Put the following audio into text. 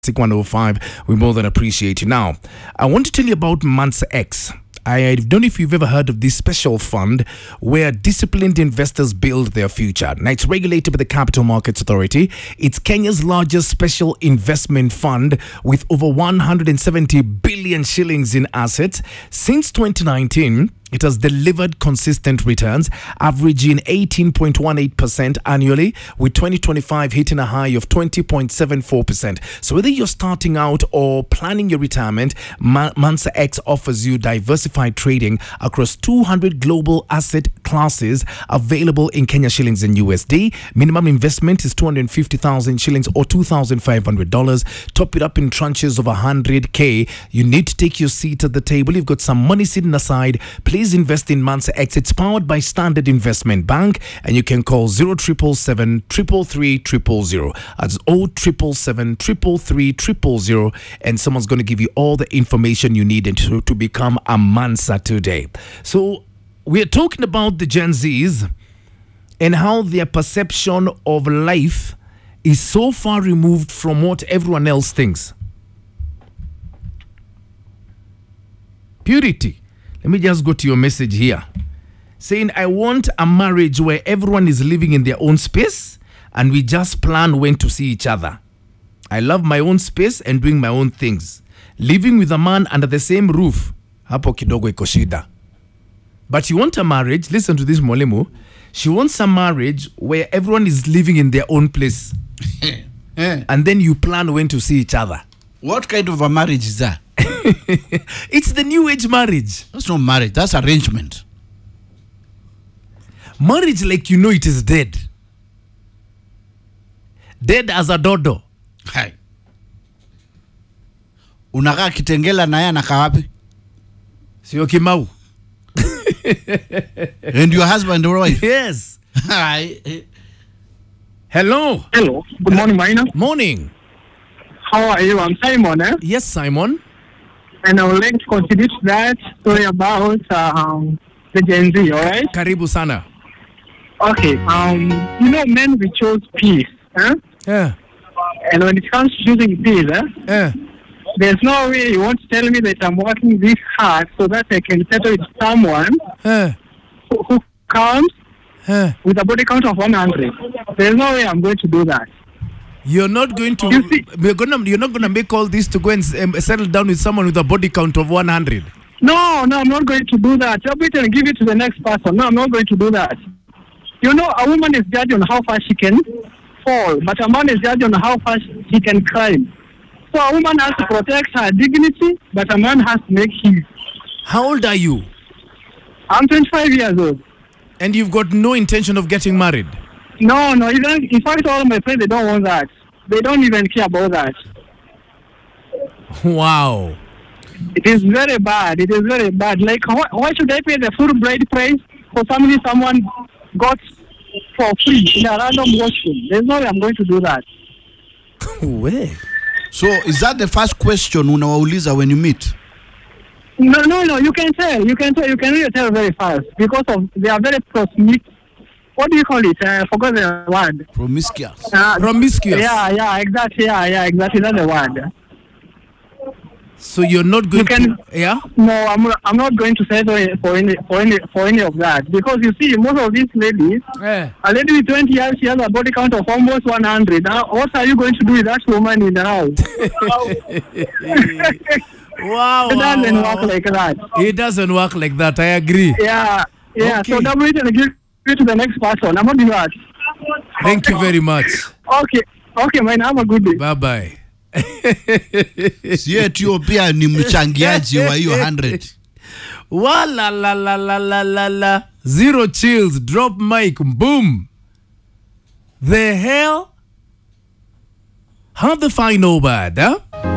105. We more than appreciate you. Now, I want to tell you about Mansa X. I don't know if you've ever heard of this special fund where disciplined investors build their future. Now, it's regulated by the Capital Markets Authority. It's Kenya's largest special investment fund with over 170 billion shillings in assets. Since 2019, it has delivered consistent returns, averaging 18.18% annually, with 2025 hitting a high of 20.74%. So whether you're starting out or planning your retirement, Mansa X offers you diversified trading across 200 global asset classes available in Kenya shillings and USD. Minimum investment is 250,000 shillings or $2,500. Top it up in tranches of 100K. You need to take your seat at the table. You've got some money sitting aside. Please invest in Mansa X. It's powered by Standard Investment Bank, and you can call 0777 333 000. That's 0777 333 000, and someone's going to give you all the information you need to become a Mansa today. So we're talking about the Gen Zs and how their perception of life is so far removed from what everyone else thinks. Purity. Let me just go to your message here. Saying, I want a marriage where everyone is living in their own space and we just plan when to see each other. I love my own space and doing my own things. Living with a man under the same roof. Hapo kidogo iko shida. But you want a marriage, listen to this Mwalimu. She wants a marriage where everyone is living in their own place. And then you plan when to see each other. What kind of a marriage is that? It's the new age marriage. That's not marriage, that's arrangement. Marriage like you know it is dead. Dead as a dodo. Hai. Unakaa Kitengela na yeye anakaa wapi? Sio Kimau. And your husband or wife? Yes. Hi. Hello. Hello. Good morning, Maina. Morning. How are you? I'm Simon. Yes, Simon. And I would like to contribute to that story about the Gen Z, all right? Karibu sana. Okay. Men, we chose peace. Yeah. And when it comes to choosing peace, there's no way you want to tell me that I'm working this hard so that I can settle with someone who comes with a body count of 100. There's no way I'm going to do that. You're not going to. You're not going to make all this to go and settle down with someone with a body count of 100. No, I'm not going to do that. I'll wait and give it to the next person. No, I'm not going to do that. You know, a woman is judged on how far she can fall, but a man is judged on how far he can climb. So a woman has to protect her dignity, but a man has to make his. How old are you? I'm 25 years old. And you've got no intention of getting married? No. In fact, all my friends, they don't want that. They don't even care about that. Wow. It is very bad. It is very bad. Like, why should I pay the full bride price for something someone got for free in a random washroom? There's no way I'm going to do that. Wait. So, is that the first question unawauliza when you meet? No. You can tell. You can really tell very fast because they are very promiscuous. What do you call it? I forgot the word. Promiscuous. Promiscuous. Yeah, exactly. Yeah, exactly. That's the word. So you're not going to. Yeah. No, I'm not going to settle for any of that because you see, most of these ladies, a lady with 20 years, she has a body count of almost 100. Now, what are you going to do with that woman in the house? Wow. It doesn't work like that. It doesn't work like that. I agree. Yeah. Okay. So double it and give it to the next person. I'm not doing that. Thank you very much. Okay, man. Have a good day. Bye bye. Si Ethiopia ni mchangiaji wa hiyo 100. Wala la. Zero chills. Drop mic. Boom. The hell? How the final word, huh?